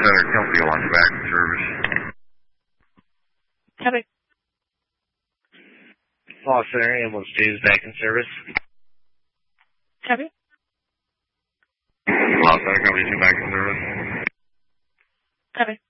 Center Company launch back in service. Copy. Law Center ambulance is back in service. Copy. Law Center Company back in service. Copy.